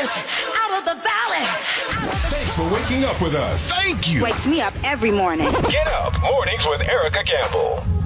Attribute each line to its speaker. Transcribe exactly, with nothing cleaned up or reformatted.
Speaker 1: valleys, out of the valley. Out of the
Speaker 2: Thanks for waking up with us.
Speaker 3: Thank you.
Speaker 4: Wakes me up every morning.
Speaker 2: Get up mornings with Erica Campbell.